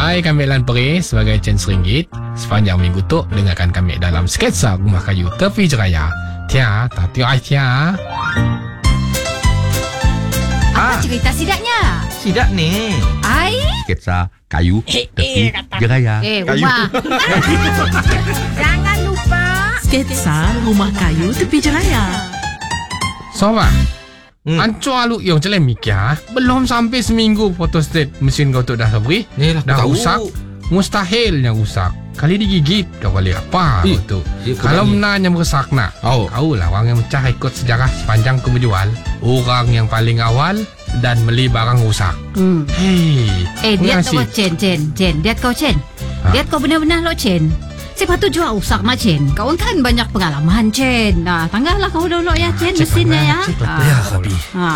Hai, kami Lan Peri sebagai Chen RM1. Sepanjang minggu tu dengarkan kami dalam sketsa Rumah Kayu Tepi Jeraya. Tia, tak tio ai tia. Apa cerita sidaknya? Sidak ni. Ai? Sketsa kayu tepi jeraya. Rumah. Jangan lupa Sketsa Rumah Kayu Tepi Jeraya. Sobat, ancur aluk yang celem mikir. Belum sampai seminggu photostat mesin kau tu dah sabri. Ni lah, Dah aku tahu. rusak. Mustahilnya rusak. Kali digigit kau balik apa Eh, tu. dia Kalau berani. menanya merusak nak. Oh. Kau lah orang yang mencah ikut sejarah sepanjang kau berjual. Orang yang paling awal dan beli barang rusak. Hei. Dia mengasih. kau Chen. Dia kau Chen. Dia kau benar-benar lo Chen. Siapa tu jual rusak mak Chen. Kau kan banyak pengalaman Chen. Nah, tanggahlah kau dulu ya Chen mesinnya ya. Ya, Kabi.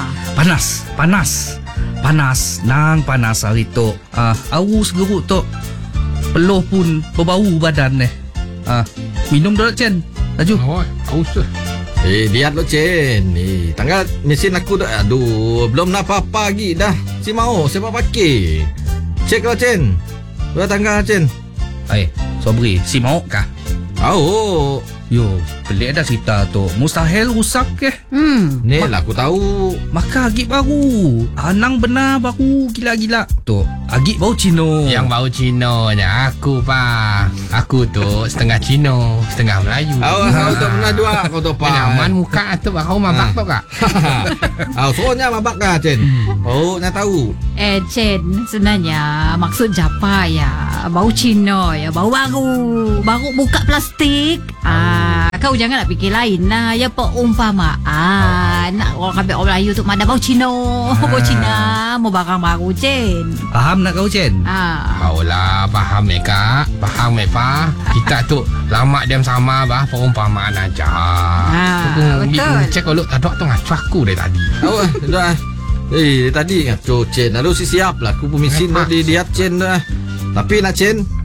Panas. Nang panas hari tu. Arus geruk tu. Peluh pun berbau badan ni. Minum dulu, Chen. Laju. Oh, aus tu. Lihat lo Chen. Tanggal mesin aku dah. Aduh, belum nak apa-apa lagi dah. Si mau siapa pakai? Cek lo Chen. Dua tanggal Chen. Sobri, si mau kah? Oh, Yo, pelik dah cerita tu. Mustahil rusak ke? ni lah aku tahu. Maka agik baru. Anang benar baru gila-gila. Tu, agik bau Cino. Yang bau Cinonya aku pa. Aku tu setengah Cino, setengah Melayu. Kau tu pernah dua kau tu apa? Nyaman muka tu kau mabak tu kak. Soalnya mabak kah Chen? Oh, nak tahu. Chen, sebenarnya maksud Japa ya. Bau Cino ya, bau baru. Baru buka plastik. Kau jangan nak fikir lain lah. Ya perumpamaan. Orang kami orang Melayu tu mana bau Cino. Bau Cina. Mau barang baru Chen. Faham nak kau, Chen? Kau lah faham kak. Faham pa. Kita tu lama diam sama bah perumpamaan aja. Betul. Cek kalau ada tu ngacu aku dari tadi. Oh, dah. Tadi ngaco Chen. Lalu siap lah. Aku pun mesin dah dilihat Chen dah. Tapi nak Chen,